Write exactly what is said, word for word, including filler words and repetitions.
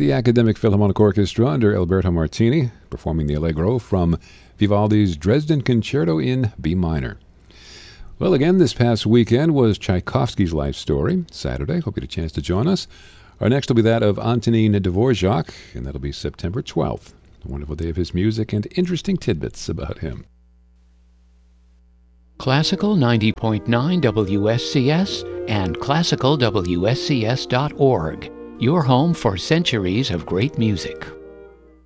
the Academic Philharmonic Orchestra under Alberto Martini, performing the Allegro from Vivaldi's Dresden Concerto in B minor. Well, again, this past weekend was Tchaikovsky's life story. Saturday, hope you had a chance to join us. Our next will be that of Antonin Dvorak, and that'll be September twelfth. A wonderful day of his music and interesting tidbits about him. Classical ninety point nine W S C S and classical W S C S dot org. Your home for centuries of great music.